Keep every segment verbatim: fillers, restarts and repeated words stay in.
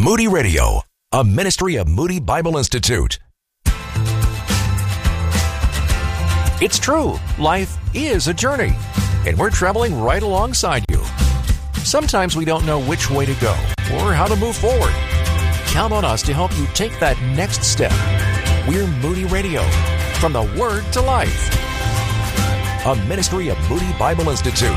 Moody Radio, a ministry of Moody Bible Institute. It's true, life is a journey, and we're traveling right alongside you. Sometimes we don't know which way to go or how to move forward. Count on us to help you take that next step. We're Moody Radio, from the Word to Life, a ministry of Moody Bible Institute.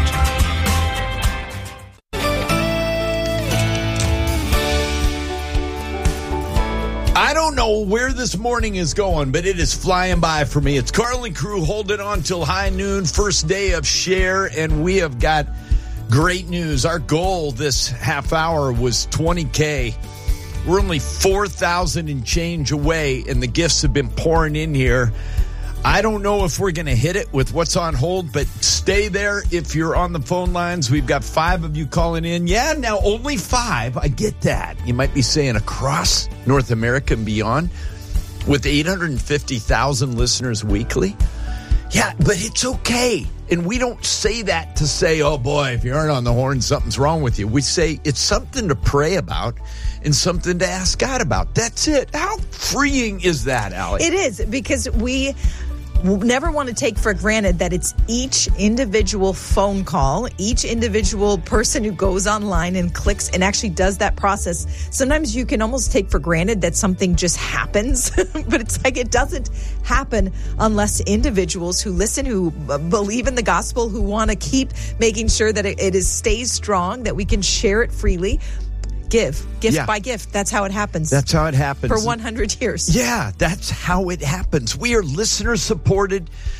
I don't know where this morning is going, but it is flying by for me. It's Carlin Crew holding on till high noon, first day of Share, and we have got great news. Our goal this half hour was twenty K. We're only four thousand and change away, and the gifts have been pouring in here. I don't know if we're going to hit it with what's on hold, but stay there if you're on the phone lines. We've got five of you calling in. Yeah, now only five. I get that. You might be saying across North America and beyond with eight hundred fifty thousand listeners weekly. Yeah, but it's okay. And we don't say that to say, oh boy, if you aren't on the horn, something's wrong with you. We say it's something to pray about and something to ask God about. That's it. How freeing is that, Allie? It is, because we never want to take for granted that it's each individual phone call, each individual person who goes online and clicks and actually does that process. Sometimes you can almost take for granted that something just happens, but it's like it doesn't happen unless individuals who listen, who believe in the gospel, who want to keep making sure that it, it is stays strong, that we can share it freely. Give, gift yeah. by gift. That's how it happens. That's how it happens. For one hundred years. Yeah, that's how it happens. We are listener supported.